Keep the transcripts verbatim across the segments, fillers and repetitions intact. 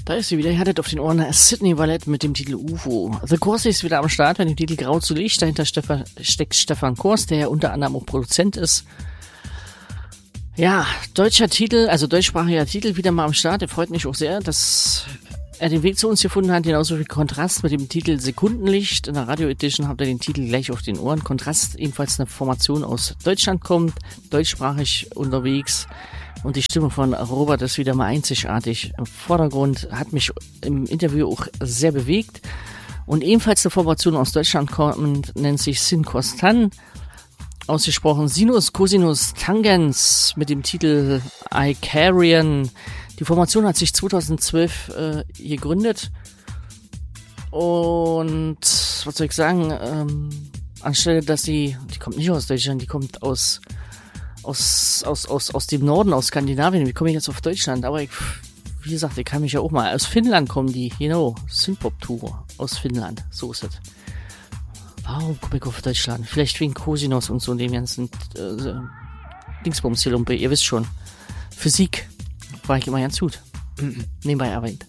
Da ist sie wieder, ihr hattet auf den Ohren Sydney Valette mit dem Titel U F O. The Corsi ist wieder am Start mit dem Titel Grau zu Licht. Dahinter Stefan, steckt Stefan Kors, der ja unter anderem auch Produzent ist. Ja, deutscher Titel, also deutschsprachiger Titel wieder mal am Start. Der freut mich auch sehr, dass er den Weg zu uns gefunden hat. Genauso wie Kontrast mit dem Titel Sekundenlicht. In der Radio Edition habt ihr den Titel gleich auf den Ohren. Kontrast ebenfalls eine Formation aus Deutschland kommt, deutschsprachig unterwegs. Und die Stimme von Robert ist wieder mal einzigartig. Im Vordergrund hat mich im Interview auch sehr bewegt. Und ebenfalls eine Formation aus Deutschland kommt, nennt sich Sin Kostan. Ausgesprochen Sinus Cosinus Tangens mit dem Titel Icarian. Die Formation hat sich zweitausendzwölf äh, gegründet. Und was soll ich sagen? Ähm, anstelle, dass sie, die kommt nicht aus Deutschland, die kommt aus Aus, aus, aus, aus dem Norden, aus Skandinavien. Wie komme ich jetzt auf Deutschland? Aber ich, wie gesagt, ich kann mich ja auch mal. Aus Finnland kommen die, genau. Synthpop-Tour aus Finnland. So ist es. Warum komme ich auf Deutschland? Vielleicht wegen Cosinos und so und dem ganzen äh, Dingsbums hier, Lumpe. Ihr wisst schon. Physik war ich immer ganz gut. Nebenbei erwähnt.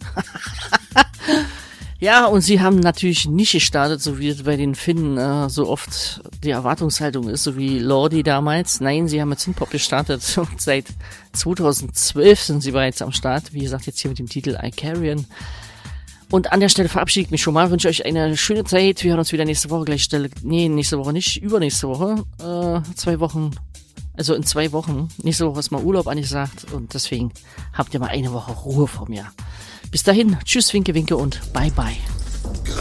Ja, und sie haben natürlich nicht gestartet, so wie es bei den Finnen äh, so oft die Erwartungshaltung ist, so wie Lordi damals. Nein, sie haben mit Synthpop gestartet und seit zweitausendzwölf sind sie bereits am Start. Wie gesagt, jetzt hier mit dem Titel Icarian. Und an der Stelle verabschiede ich mich schon mal, wünsche euch eine schöne Zeit. Wir hören uns wieder nächste Woche gleich. Stelle. Nee, nächste Woche nicht, übernächste Woche. Äh, zwei Wochen, also in zwei Wochen. Nächste Woche ist mal Urlaub angesagt und deswegen habt ihr mal eine Woche Ruhe vor mir. Bis dahin, tschüss, winke, winke und bye, bye.